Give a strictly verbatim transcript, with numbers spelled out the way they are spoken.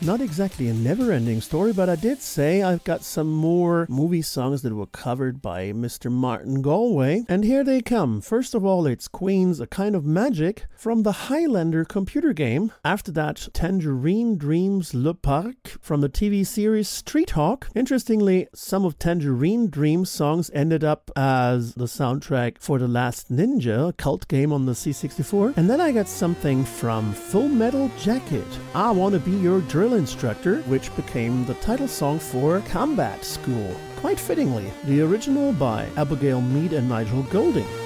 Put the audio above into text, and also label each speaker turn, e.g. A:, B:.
A: not exactly a never-ending story, but I did say I've got some more movie songs that were covered by Mister Martin Galway, and here they come. First of all, it's Queen's A Kind of Magic from the Highlander computer game. After that, Tangerine Dreams Le Parc from the T V series Street Hawk. Interestingly, some of Tangerine Dreams songs ended up as the soundtrack for The Last Ninja, a cult game on the C sixty-four. And then I got something from Full Metal Jacket, I Wanna Be Your Drill Instructor, which became the title song for Combat School. Quite fittingly, the original by Abigail Mead and Nigel Golding.